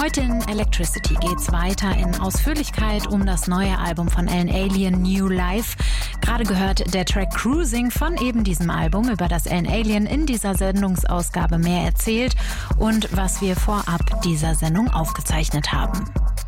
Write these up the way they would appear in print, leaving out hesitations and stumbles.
Heute in Electricity geht's weiter in Ausführlichkeit um das neue Album von Alan Alien, New Life. Gerade gehört der Track Cruising von eben diesem Album, über das Alan Alien in dieser Sendungsausgabe mehr erzählt und was wir vorab dieser Sendung aufgezeichnet haben.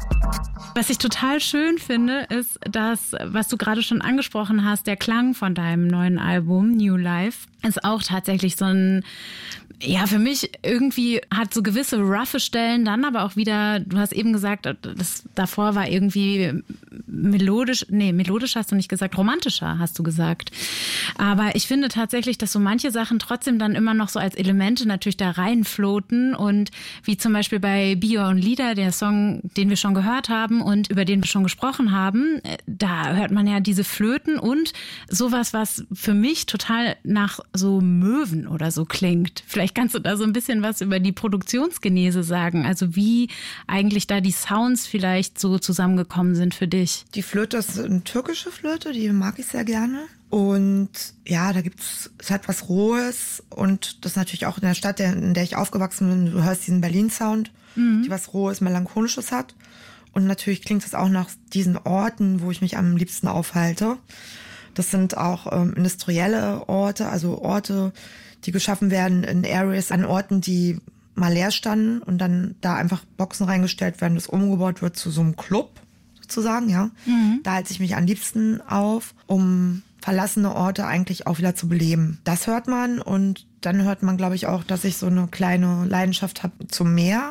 Was ich total schön finde, ist das, was du gerade schon angesprochen hast, der Klang von deinem neuen Album New Life ist auch tatsächlich so ein, ja, für mich irgendwie hat so gewisse roughe Stellen, dann aber auch wieder, du hast eben gesagt, das davor war irgendwie melodisch hast du nicht gesagt, romantischer hast du gesagt. Aber ich finde tatsächlich, dass so manche Sachen trotzdem dann immer noch so als Elemente natürlich da reinfloaten und wie zum Beispiel bei Be Your Own Leader, der Song, den wir schon gehört haben und über den wir schon gesprochen haben, da hört man ja diese Flöten und sowas, was für mich total nach so Möwen oder so klingt. Vielleicht kannst du da so ein bisschen was über die Produktionsgenese sagen, also wie eigentlich da die Sounds vielleicht so zusammengekommen sind für dich. Die Flöte ist eine türkische Flöte, die mag ich sehr gerne. Und ja, es hat was Rohes und das natürlich auch in der Stadt, in der ich aufgewachsen bin, du hörst diesen Berlin-Sound, die was Rohes, Melancholisches hat. Und natürlich klingt es auch nach diesen Orten, wo ich mich am liebsten aufhalte. Das sind auch industrielle Orte, also Orte, die geschaffen werden in Areas, an Orten, die mal leer standen und dann da einfach Boxen reingestellt werden, das umgebaut wird zu so einem Club sozusagen, ja. Da halte ich mich am liebsten auf, um verlassene Orte eigentlich auch wieder zu beleben. Das hört man und dann hört man, glaube ich, auch, dass ich so eine kleine Leidenschaft habe zum Meer.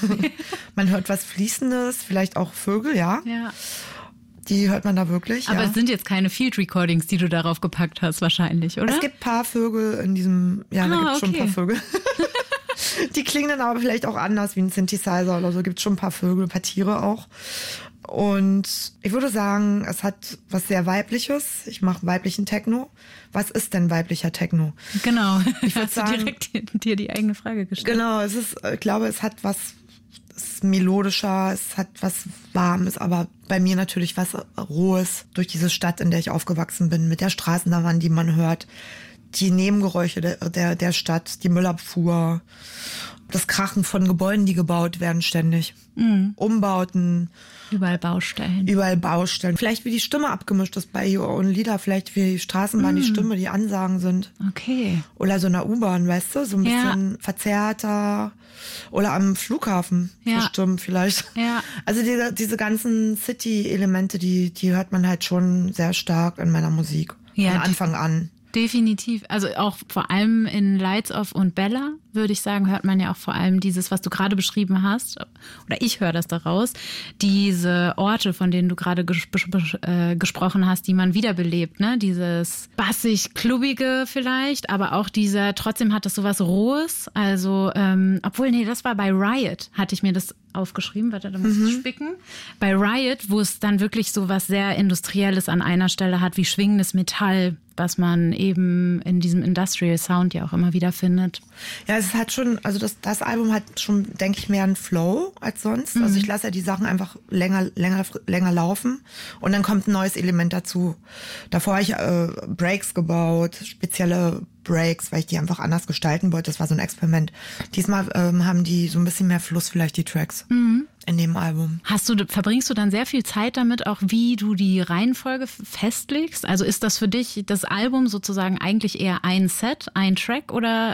Man hört was Fließendes, vielleicht auch Vögel, ja. Ja. Die hört man da wirklich. Aber ja. Es sind jetzt keine Field Recordings, die du darauf gepackt hast, wahrscheinlich, oder? Es gibt ein paar Vögel in diesem, ja, da gibt es schon ein paar Vögel. Die klingen dann aber vielleicht auch anders wie ein Synthesizer oder so. Gibt es schon ein paar Vögel, ein paar Tiere auch. Und ich würde sagen, es hat was sehr Weibliches. Ich mache weiblichen Techno. Was ist denn weiblicher Techno? Genau. Ich würde sagen, direkt dir die eigene Frage gestellt. Genau, ich glaube, es hat was, es ist melodischer, es hat was Warmes, aber bei mir natürlich was Rohes durch diese Stadt, in der ich aufgewachsen bin, mit der Straßenbahn, die man hört, die Nebengeräusche der Stadt, die Müllabfuhr, das Krachen von Gebäuden, die gebaut werden ständig, Umbauten. Überall Baustellen. Vielleicht wie die Stimme abgemischt ist bei Your Own Leader, vielleicht wie die Straßenbahn, die Stimme, die Ansagen sind. Okay. Oder so in der U-Bahn, weißt du, so ein bisschen verzerrter. Oder am Flughafen bestimmt vielleicht. Ja. Also diese ganzen City-Elemente, die hört man halt schon sehr stark in meiner Musik. Von Anfang an. Definitiv. Also auch vor allem in Lights Off und Bella, würde ich sagen, hört man ja auch vor allem dieses, was du gerade beschrieben hast, oder ich höre das daraus, diese Orte, von denen du gerade gesprochen hast, die man wiederbelebt, ne? Dieses bassig-klubbige vielleicht, aber auch trotzdem hat das sowas Rohes, also, das war bei Riot, hatte ich mir das aufgeschrieben, warte, da muss ich spicken. Bei Riot, wo es dann wirklich so was sehr Industrielles an einer Stelle hat, wie schwingendes Metall, was man eben in diesem Industrial Sound ja auch immer wieder findet. Ja, es hat schon, also das Album hat schon, denke ich, mehr einen Flow als sonst. Also ich lasse ja die Sachen einfach länger laufen und dann kommt ein neues Element dazu. Davor habe ich Breaks gebaut, spezielle Breaks, weil ich die einfach anders gestalten wollte. Das war so ein Experiment. Diesmal haben die so ein bisschen mehr Fluss, vielleicht die Tracks in dem Album. Verbringst du dann sehr viel Zeit damit, auch wie du die Reihenfolge festlegst? Also ist das für dich das Album sozusagen eigentlich eher ein Set, ein Track oder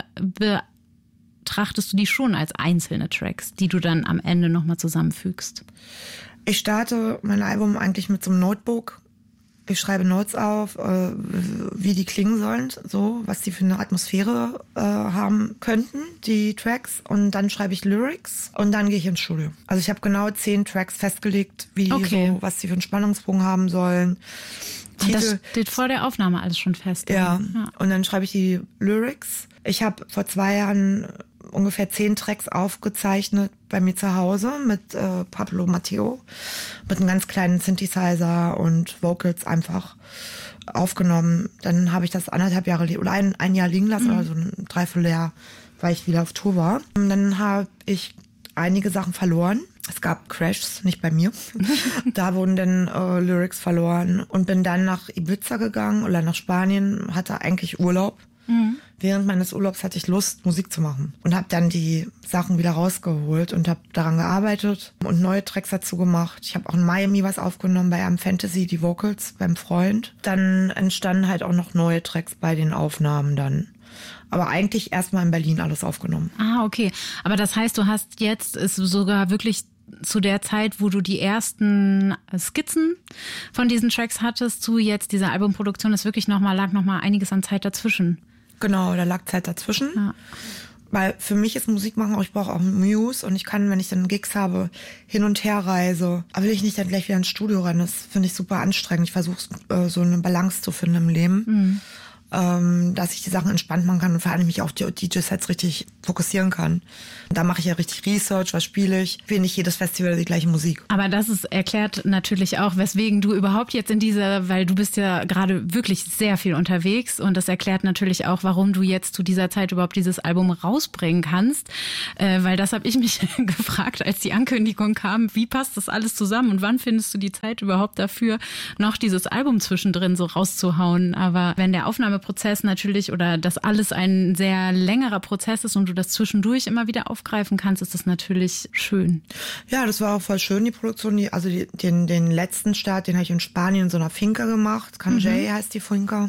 betrachtest du die schon als einzelne Tracks, die du dann am Ende nochmal zusammenfügst? Ich starte mein Album eigentlich mit so einem Notebook. Ich schreibe Notes auf, wie die klingen sollen, so, was die für eine Atmosphäre haben könnten, die Tracks. Und dann schreibe ich Lyrics und dann gehe ich ins Studio. Also ich habe genau 10 Tracks festgelegt, was die für einen Spannungsbogen haben sollen. Das steht vor der Aufnahme alles schon fest. Ja, und dann schreibe ich die Lyrics. Ich habe vor 2 Jahren ungefähr 10 Tracks aufgezeichnet bei mir zu Hause mit Pablo Matteo, mit einem ganz kleinen Synthesizer und Vocals einfach aufgenommen. Dann habe ich das 1,5 Jahre oder ein Jahr liegen lassen, also ein Dreivierteljahr, weil ich wieder auf Tour war. Und dann habe ich einige Sachen verloren. Es gab Crashs, nicht bei mir. Da wurden dann Lyrics verloren und bin dann nach Ibiza gegangen oder nach Spanien, hatte eigentlich Urlaub. während meines Urlaubs hatte ich Lust, Musik zu machen. Und habe dann die Sachen wieder rausgeholt und habe daran gearbeitet und neue Tracks dazu gemacht. Ich habe auch in Miami was aufgenommen bei Am Fantasy, die Vocals beim Freund. Dann entstanden halt auch noch neue Tracks bei den Aufnahmen dann. Aber eigentlich erstmal in Berlin alles aufgenommen. Ah, okay. Aber das heißt, du hast jetzt es sogar wirklich zu der Zeit, wo du die ersten Skizzen von diesen Tracks hattest, zu jetzt dieser Albumproduktion, ist wirklich lag noch mal einiges an Zeit dazwischen. Genau, da lag Zeit dazwischen. Ja. Weil für mich ist Musik machen auch, ich brauche auch Muse und ich kann, wenn ich dann Gigs habe, hin und her reise. Aber will ich nicht dann gleich wieder ins Studio rein, das finde ich super anstrengend. Ich versuche so eine Balance zu finden im Leben. Dass ich die Sachen entspannt machen kann und vor allem mich auf die DJ-Sets richtig fokussieren kann. Da mache ich ja richtig Research, was spiele ich. Ich will nicht jedes Festival die gleiche Musik. Aber das erklärt natürlich auch, weswegen du überhaupt jetzt weil du bist ja gerade wirklich sehr viel unterwegs und das erklärt natürlich auch, warum du jetzt zu dieser Zeit überhaupt dieses Album rausbringen kannst. Weil das habe ich mich gefragt, als die Ankündigung kam, wie passt das alles zusammen und wann findest du die Zeit überhaupt dafür, noch dieses Album zwischendrin so rauszuhauen? Aber wenn der Aufnahmeprozess natürlich oder das alles ein sehr längerer Prozess ist und du das zwischendurch immer wieder aufgreifen kannst, ist das natürlich schön. Ja, das war auch voll schön, die Produktion. Den letzten Start, den habe ich in Spanien in so einer Finca gemacht. Canjay heißt die Finca.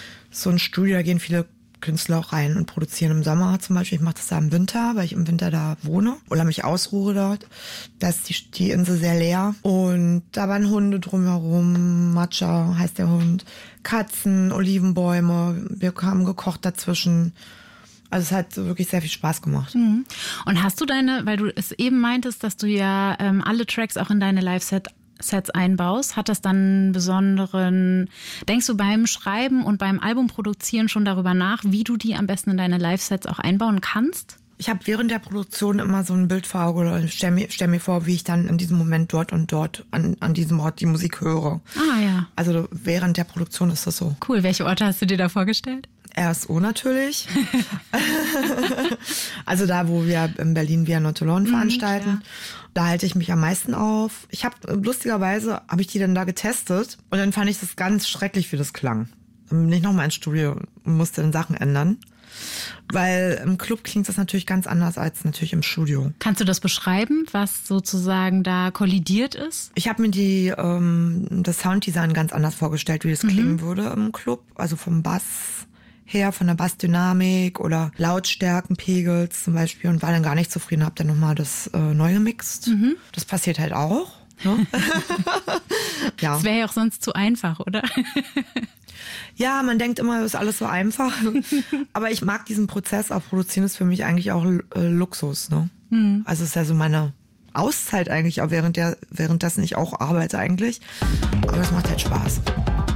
So ein Studio, da gehen viele Künstler auch rein und produzieren im Sommer zum Beispiel. Ich mache das da im Winter, weil ich im Winter da wohne oder mich ausruhe dort. Da ist die Insel sehr leer und da waren Hunde drumherum, Matcha heißt der Hund, Katzen, Olivenbäume, wir haben gekocht dazwischen. Also es hat wirklich sehr viel Spaß gemacht. Und hast du weil du es eben meintest, dass du ja alle Tracks auch in deine Live-Sets einbaust, hat das dann einen besonderen, denkst du beim Schreiben und beim Albumproduzieren schon darüber nach, wie du die am besten in deine Live-Sets auch einbauen kannst? Ich habe während der Produktion immer so ein Bild vor Augen oder stell mir vor, wie ich dann in diesem Moment dort und dort an diesem Ort die Musik höre. Ah ja. Also während der Produktion ist das so. Cool, welche Orte hast du dir da vorgestellt? RSO natürlich. Also da, wo wir in Berlin Via Notolon veranstalten. Da halte ich mich am meisten auf. Lustigerweise habe ich die dann da getestet und dann fand ich das ganz schrecklich, wie das klang. Dann bin ich nochmal ins Studio und musste dann Sachen ändern. Weil im Club klingt das natürlich ganz anders als natürlich im Studio. Kannst du das beschreiben, was sozusagen da kollidiert ist? Ich habe mir das Sounddesign ganz anders vorgestellt, wie das klingen würde im Club. Also vom Bass her, von der Bassdynamik oder Lautstärkenpegels zum Beispiel und war dann gar nicht zufrieden, habe dann nochmal das neu gemixt. Das passiert halt auch. Ne? Ja. Das wäre ja auch sonst zu einfach, oder? Ja, man denkt immer, es ist alles so einfach. Aber ich mag diesen Prozess, auch produzieren ist für mich eigentlich auch Luxus. Ne? Also es ist ja so meine Auszeit eigentlich, auch währenddessen ich auch arbeite eigentlich. Aber es macht halt Spaß.